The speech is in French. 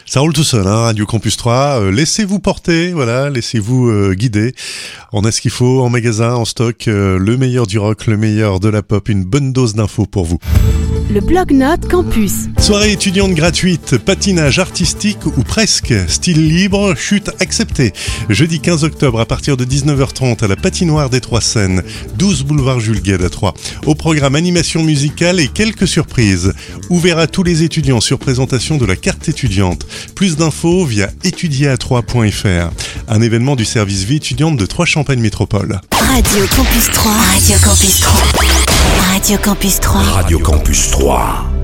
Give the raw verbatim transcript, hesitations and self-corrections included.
Ça roule tout seul, hein, Radio Campus trois. Euh, laissez-vous porter, voilà, laissez-vous euh, guider. On a ce qu'il faut en magasin, en stock, euh, le meilleur du rock, le meilleur de la pop, une bonne dose d'infos pour vous. Le Blog-Notes Campus. Soirée étudiante gratuite, patinage artistique ou presque, style libre, chute acceptée. Jeudi quinze octobre à partir de dix-neuf heures trente à la patinoire des Trois Seines, douze boulevard Jules Guesde à Troyes. Au programme animation musicale et quelques surprises. Ouvert à tous les étudiants sur présentation de la carte étudiante. Plus d'infos via étudier à troyes point f r. Un événement du service vie étudiante de Troyes-Champagne Métropole. Radio Campus trois. Radio Campus trois. Radio Campus trois. Radio Campus trois.